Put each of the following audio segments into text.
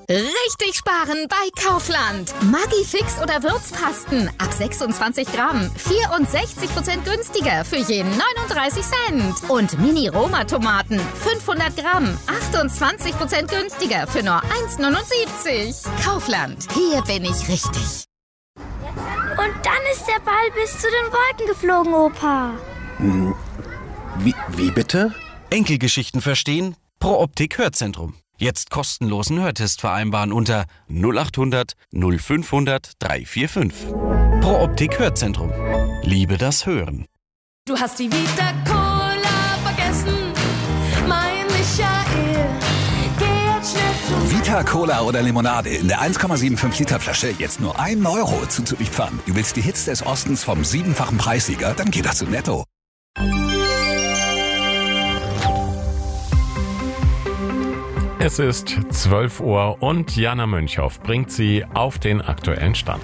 Richtig sparen bei Kaufland. Maggi Fix oder Würzpasten ab 26 Gramm. 64% günstiger für jeden 39 Cent. Und Mini-Roma-Tomaten 500 Gramm. 28% günstiger für nur 1,79. Kaufland, hier bin ich richtig. Und dann ist der Ball bis zu den Wolken geflogen, Opa. Wie bitte? Enkelgeschichten verstehen? Pro Optik Hörzentrum. Jetzt kostenlosen Hörtest vereinbaren unter 0800 0500 345. Pro Optik Hörzentrum. Liebe das Hören. Du hast die Vita Cola vergessen, mein Michael. Geh jetzt schnell zu Vita Cola oder Limonade in der 1,75 Liter Flasche jetzt nur 1 Euro zuzulieferern. Du willst die Hits des Ostens vom 7-fachen Preissieger? Dann geh doch zu Netto. Es ist 12 Uhr und Jana Mönchhoff bringt Sie auf den aktuellen Stand.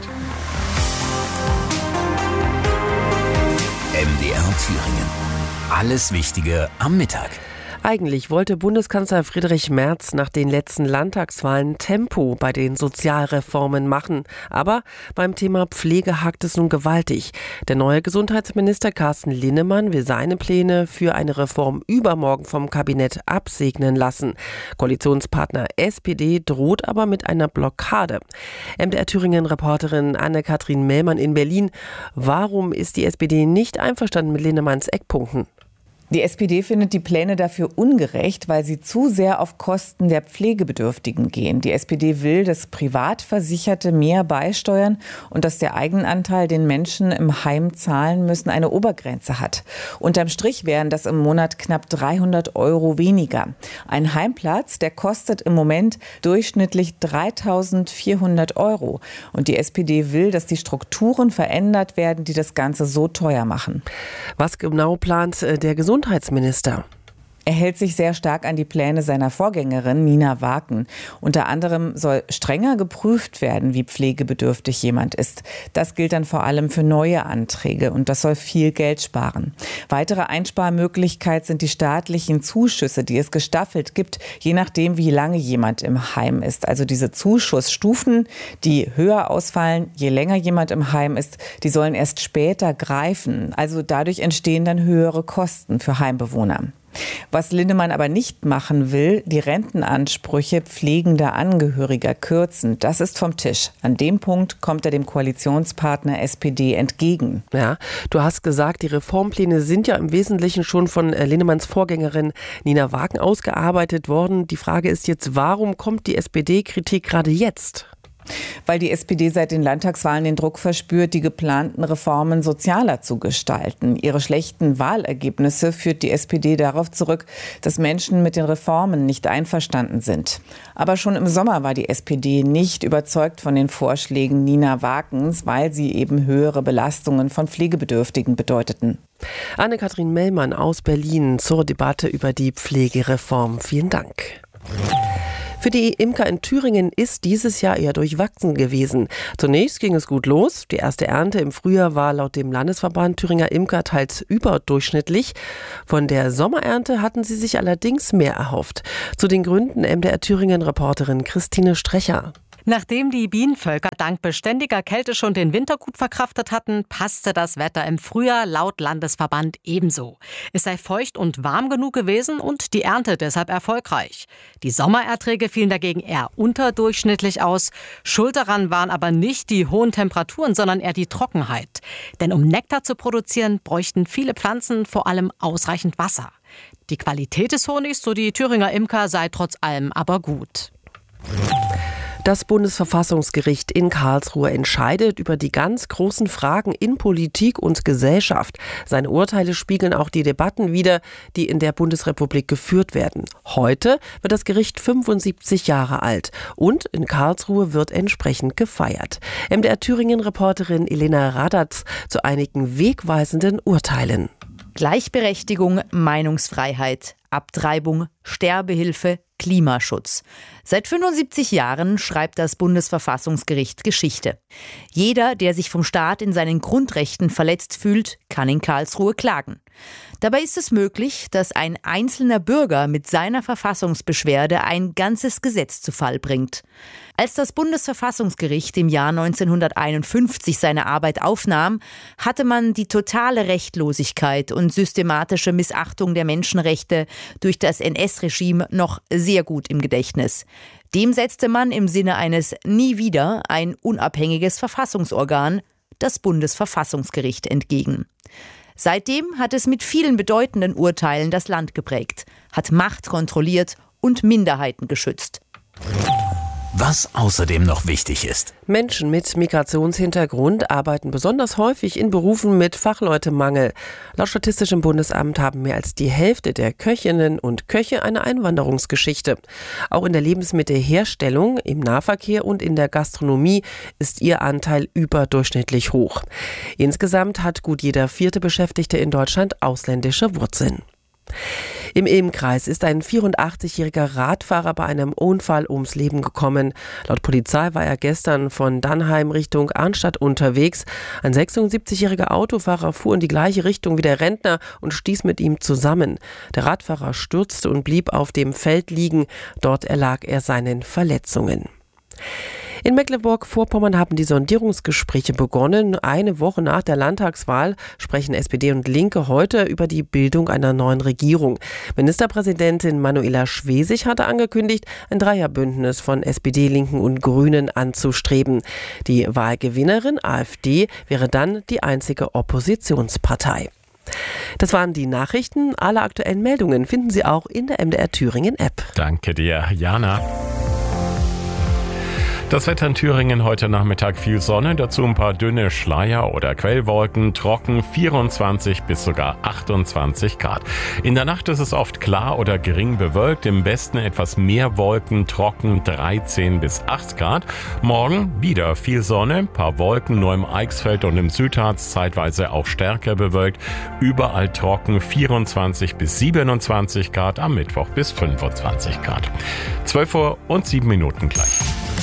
MDR Thüringen. Alles Wichtige am Mittag. Eigentlich wollte Bundeskanzler Friedrich Merz nach den letzten Landtagswahlen Tempo bei den Sozialreformen machen. Aber beim Thema Pflege hakt es nun gewaltig. Der neue Gesundheitsminister Carsten Linnemann will seine Pläne für eine Reform übermorgen vom Kabinett absegnen lassen. Koalitionspartner SPD droht aber mit einer Blockade. MDR Thüringen-Reporterin Anne-Kathrin Mellmann in Berlin. Warum ist die SPD nicht einverstanden mit Linnemanns Eckpunkten? Die SPD findet die Pläne dafür ungerecht, weil sie zu sehr auf Kosten der Pflegebedürftigen gehen. Die SPD will, dass Privatversicherte mehr beisteuern und dass der Eigenanteil, den Menschen im Heim zahlen müssen, eine Obergrenze hat. Unterm Strich wären das im Monat knapp 300 Euro weniger. Ein Heimplatz, der kostet im Moment durchschnittlich 3.400 Euro. Und die SPD will, dass die Strukturen verändert werden, die das Ganze so teuer machen. Was genau plant der Gesundheitsminister? Er hält sich sehr stark an die Pläne seiner Vorgängerin Nina Waken. Unter anderem soll strenger geprüft werden, wie pflegebedürftig jemand ist. Das gilt dann vor allem für neue Anträge und das soll viel Geld sparen. Weitere Einsparmöglichkeit sind die staatlichen Zuschüsse, die es gestaffelt gibt, je nachdem, wie lange jemand im Heim ist. Also diese Zuschussstufen, die höher ausfallen, je länger jemand im Heim ist, die sollen erst später greifen. Also dadurch entstehen dann höhere Kosten für Heimbewohner. Was Linnemann aber nicht machen will, die Rentenansprüche pflegender Angehöriger kürzen. Das ist vom Tisch. An dem Punkt kommt er dem Koalitionspartner SPD entgegen. Ja, du hast gesagt, die Reformpläne sind ja im Wesentlichen schon von Linnemanns Vorgängerin Nina Waken ausgearbeitet worden. Die Frage ist jetzt, warum kommt die SPD-Kritik gerade jetzt? Weil die SPD seit den Landtagswahlen den Druck verspürt, die geplanten Reformen sozialer zu gestalten. Ihre schlechten Wahlergebnisse führt die SPD darauf zurück, dass Menschen mit den Reformen nicht einverstanden sind. Aber schon im Sommer war die SPD nicht überzeugt von den Vorschlägen Nina Wakens, weil sie eben höhere Belastungen von Pflegebedürftigen bedeuteten. Anne-Kathrin Mellmann aus Berlin zur Debatte über die Pflegereform. Vielen Dank. Für die Imker in Thüringen ist dieses Jahr eher durchwachsen gewesen. Zunächst ging es gut los. Die erste Ernte im Frühjahr war laut dem Landesverband Thüringer Imker teils überdurchschnittlich. Von der Sommerernte hatten sie sich allerdings mehr erhofft. Zu den Gründen MDR Thüringen-Reporterin Christine Strecher. Nachdem die Bienenvölker dank beständiger Kälte schon den Winter gut verkraftet hatten, passte das Wetter im Frühjahr laut Landesverband ebenso. Es sei feucht und warm genug gewesen und die Ernte deshalb erfolgreich. Die Sommererträge fielen dagegen eher unterdurchschnittlich aus. Schuld daran waren aber nicht die hohen Temperaturen, sondern eher die Trockenheit. Denn um Nektar zu produzieren, bräuchten viele Pflanzen vor allem ausreichend Wasser. Die Qualität des Honigs, so die Thüringer Imker, sei trotz allem aber gut. Das Bundesverfassungsgericht in Karlsruhe entscheidet über die ganz großen Fragen in Politik und Gesellschaft. Seine Urteile spiegeln auch die Debatten wider, die in der Bundesrepublik geführt werden. Heute wird das Gericht 75 Jahre alt und in Karlsruhe wird entsprechend gefeiert. MDR Thüringen-Reporterin Elena Radatz zu einigen wegweisenden Urteilen. Gleichberechtigung, Meinungsfreiheit. Abtreibung, Sterbehilfe, Klimaschutz. Seit 75 Jahren schreibt das Bundesverfassungsgericht Geschichte. Jeder, der sich vom Staat in seinen Grundrechten verletzt fühlt, kann in Karlsruhe klagen. Dabei ist es möglich, dass ein einzelner Bürger mit seiner Verfassungsbeschwerde ein ganzes Gesetz zu Fall bringt. Als das Bundesverfassungsgericht im Jahr 1951 seine Arbeit aufnahm, hatte man die totale Rechtlosigkeit und systematische Missachtung der Menschenrechte durch das NS-Regime noch sehr gut im Gedächtnis. Dem setzte man im Sinne eines Nie wieder ein unabhängiges Verfassungsorgan, das Bundesverfassungsgericht, entgegen. Seitdem hat es mit vielen bedeutenden Urteilen das Land geprägt, hat Macht kontrolliert und Minderheiten geschützt. Was außerdem noch wichtig ist. Menschen mit Migrationshintergrund arbeiten besonders häufig in Berufen mit Fachleutemangel. Laut Statistischem Bundesamt haben mehr als die Hälfte der Köchinnen und Köche eine Einwanderungsgeschichte. Auch in der Lebensmittelherstellung, im Nahverkehr und in der Gastronomie ist ihr Anteil überdurchschnittlich hoch. Insgesamt hat gut jeder 4. Beschäftigte in Deutschland ausländische Wurzeln. Im Ilm-Kreis ist ein 84-jähriger Radfahrer bei einem Unfall ums Leben gekommen. Laut Polizei war er gestern von Dannheim Richtung Arnstadt unterwegs. Ein 76-jähriger Autofahrer fuhr in die gleiche Richtung wie der Rentner und stieß mit ihm zusammen. Der Radfahrer stürzte und blieb auf dem Feld liegen. Dort erlag er seinen Verletzungen. In Mecklenburg-Vorpommern haben die Sondierungsgespräche begonnen. Eine Woche nach der Landtagswahl sprechen SPD und Linke heute über die Bildung einer neuen Regierung. Ministerpräsidentin Manuela Schwesig hatte angekündigt, ein Dreierbündnis von SPD, Linken und Grünen anzustreben. Die Wahlgewinnerin AfD wäre dann die einzige Oppositionspartei. Das waren die Nachrichten. Alle aktuellen Meldungen finden Sie auch in der MDR Thüringen App. Danke dir, Jana. Das Wetter in Thüringen heute Nachmittag: viel Sonne, dazu ein paar dünne Schleier oder Quellwolken, trocken 24 bis sogar 28 Grad. In der Nacht ist es oft klar oder gering bewölkt, im Westen etwas mehr Wolken, trocken 13 bis 8 Grad. Morgen wieder viel Sonne, ein paar Wolken, nur im Eichsfeld und im Südharz zeitweise auch stärker bewölkt, überall trocken 24 bis 27 Grad, am Mittwoch bis 25 Grad. 12:07 gleich.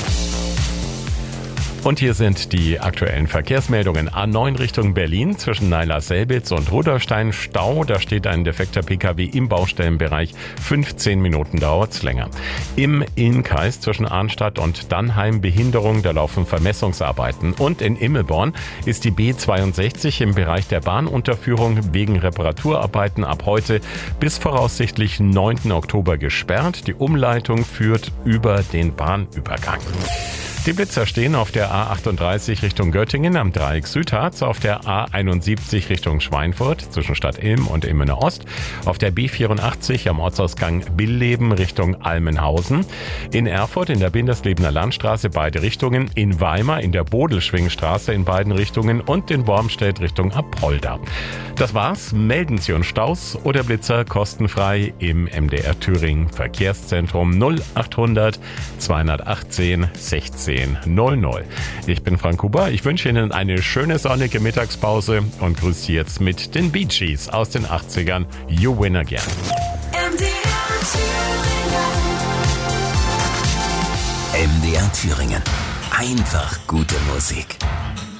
Und hier sind die aktuellen Verkehrsmeldungen. A9 Richtung Berlin zwischen Naila-Selbitz und Rudolstein Stau. Da steht ein defekter Pkw im Baustellenbereich. 15 Minuten dauert's länger. Im Innkreis zwischen Arnstadt und Dannheim Behinderung. Da laufen Vermessungsarbeiten. Und in Immelborn ist die B62 im Bereich der Bahnunterführung wegen Reparaturarbeiten ab heute bis voraussichtlich 9. Oktober gesperrt. Die Umleitung führt über den Bahnübergang. Die Blitzer stehen auf der A38 Richtung Göttingen am Dreieck Südharz, auf der A71 Richtung Schweinfurt zwischen Stadt Ilm und Ilmenau Ost, auf der B84 am Ortsausgang Billeben Richtung Almenhausen, in Erfurt in der Binderslebener Landstraße beide Richtungen, in Weimar in der Bodelschwingstraße in beiden Richtungen und in Wormstedt Richtung Apolda. Das war's. Melden Sie uns Staus oder Blitzer kostenfrei im MDR Thüringen Verkehrszentrum 0800 218 16 00. Ich bin Frank Huber. Ich wünsche Ihnen eine schöne sonnige Mittagspause und grüße Sie jetzt mit den Bee Gees aus den 80ern. You Win Again. MDR Thüringen. Einfach gute Musik.